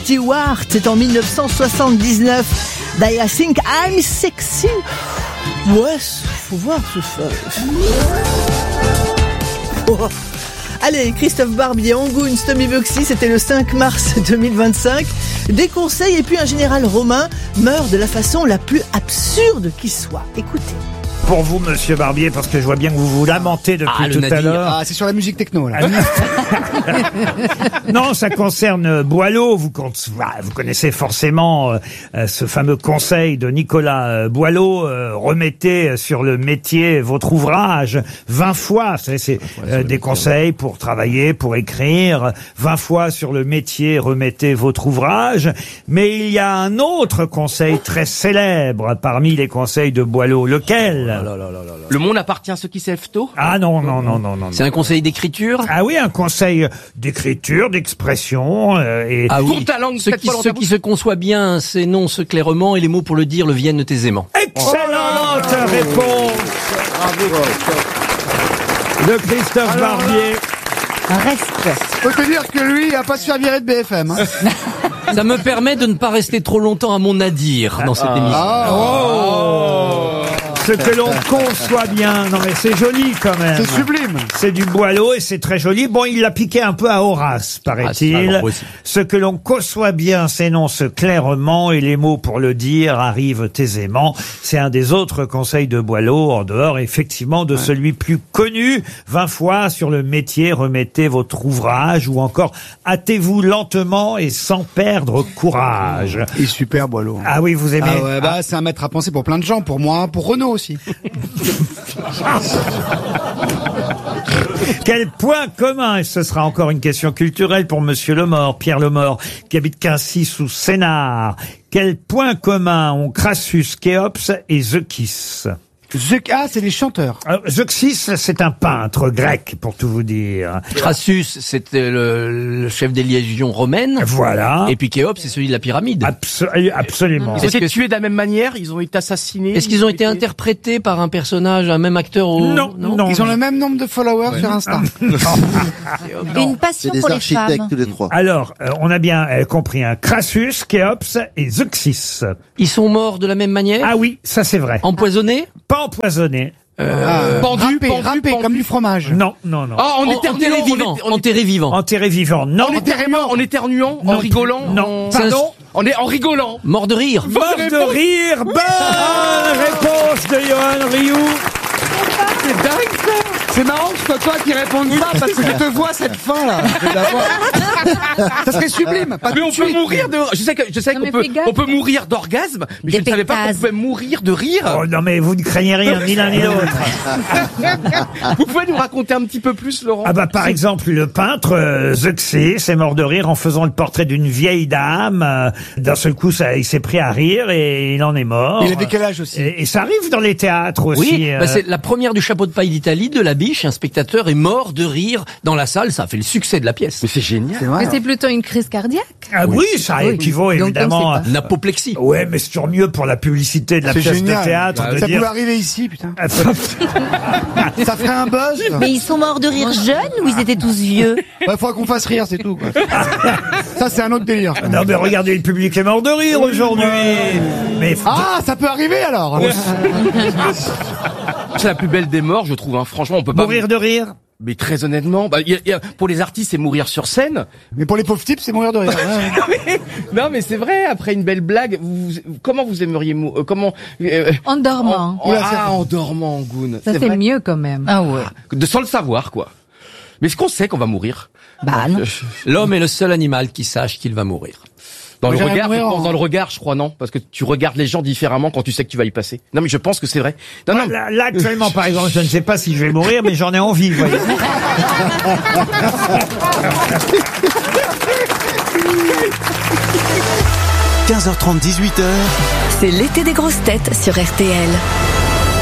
Stewart, c'est en 1979. I think I'm sexy. Ouais, faut voir ce oh. Allez, Christophe Barbier, Angoune, Stomy Bugsy, c'était le 5 mars 2025. Des conseils et puis un général romain meurt de la façon la plus absurde qui soit. Écoutez. Pour vous, monsieur Barbier, parce que je vois bien que vous vous lamentez depuis tout à l'heure. Ah, c'est sur la musique techno, là. Non, ça concerne Boileau. Vous connaissez forcément ce fameux conseil de Nicolas Boileau. Remettez sur le métier votre ouvrage 20 fois. C'est des conseils pour travailler, pour écrire. 20 fois sur le métier, remettez votre ouvrage. Mais il y a un autre conseil très célèbre parmi les conseils de Boileau. Lequel ? Le monde appartient à ceux qui s'élèvent tôt. Ah non. C'est un conseil d'écriture. Ah oui, un conseil d'écriture, d'expression et Pour ta langue, ceux qui se conçoivent bien s'énoncent clairement et les mots pour le dire le viennent aisément. Excellente réponse de Christophe Barbier. Reste. Faut te dire que lui, il a pas se faire virer de BFM. Hein. Ça me permet de ne pas rester trop longtemps à mon nadir dans cette émission. Ce que l'on conçoit bien. Non mais c'est joli quand même. C'est sublime. C'est du Boileau et c'est très joli. Bon, il l'a piqué un peu à Horace, paraît-il. Ce que l'on conçoit bien s'énonce clairement et les mots pour le dire arrivent aisément. C'est un des autres conseils de Boileau, en dehors effectivement de celui plus connu. 20 fois sur le métier, remettez votre ouvrage, ou encore hâtez-vous lentement et sans perdre courage. Et super Boileau. Ah oui, vous aimez? Ah ouais, c'est un maître à penser pour plein de gens, pour moi, pour Renaud aussi. Quel point commun, et ce sera encore une question culturelle pour monsieur Lemort, Pierre Lemort, qui habite Quincy sous Sénart. Quel point commun ont Crassus, Khéops et Zeuxis? C'est les chanteurs. Zeuxis, c'est un peintre grec, pour tout vous dire. Crassus, c'était le chef des légions romaines. Voilà. Et puis Khéops, c'est celui de la pyramide. Absolument. Ils ont été tués de la même manière, ils ont été assassinés. Est-ce qu'ils ont été interprétés par un personnage, un même acteur Non. Ils ont le même nombre de followers sur Insta. Une passion pour les femmes. tous les trois. Alors, on a bien compris, Crassus, Khéops et Zeuxis. Ils sont morts de la même manière? Ah oui, ça c'est vrai. Empoisonnés? Pas empoisonnés. Râpé, comme du fromage. Non. Ah, Enterrés vivants. Enterrés vivants, non. En éternuant, en rigolant. Non. Pardon? En rigolant. Morts de rire. Mort de rire. Bonne réponse de Johan Rioux. C'est dingue ça. C'est marrant que ce soit toi qui réponde ça, parce que je te vois cette fin là. Ça serait sublime. Mais on peut mourir de. Je sais qu'on peut mourir d'orgasme, mais je ne savais pas qu'on pouvait mourir de rire. Oh non mais vous ne craignez rien, ni l'un ni l'autre. Vous pouvez nous raconter un petit peu plus, Laurent? Ah bah par exemple le peintre Zeuxis est mort de rire en faisant le portrait d'une vieille dame. D'un seul coup, il s'est pris à rire et il en est mort. Il avait quel âge aussi? Et ça arrive dans les théâtres aussi. Oui, c'est la première du chapeau de paille d'Italie, de la biche. Un spectateur est mort de rire dans la salle. Ça a fait le succès de la pièce. Mais c'est génial. Mais c'est plutôt une crise cardiaque. Ah oui, ça équivaut évidemment. Une apoplexie. Ouais, mais c'est toujours mieux pour la publicité de la pièce de théâtre. Ça pouvait arriver ici, putain. Ça ferait un buzz. Mais ils sont morts de rire jeunes ou ils étaient tous vieux? Il faudra qu'on fasse rire, c'est tout, quoi. Ça, c'est un autre délire. Non, mais regardez, le public est mort de rire aujourd'hui. Mais ça peut arriver alors. C'est la plus belle des morts, je trouve. Franchement, on peut pas mourir de rire. Mais très honnêtement, pour les artistes, c'est mourir sur scène. Mais pour les pauvres types, c'est mourir de rire. non, mais c'est vrai. Après une belle blague, comment vous aimeriez mourir? En dormant. En dormant, Angoune. Ça c'est mieux quand même. Ah ouais. Sans le savoir, quoi. Mais est-ce qu'on sait qu'on va mourir? Bah non. L'homme est le seul animal qui sache qu'il va mourir. Dans le regard, je crois, non? Parce que tu regardes les gens différemment quand tu sais que tu vas y passer. Non, mais je pense que c'est vrai. Non. Là, actuellement, par exemple, je ne sais pas si je vais mourir, mais j'en ai envie, vous voyez. 15h30, 18h. C'est l'été des grosses têtes sur RTL.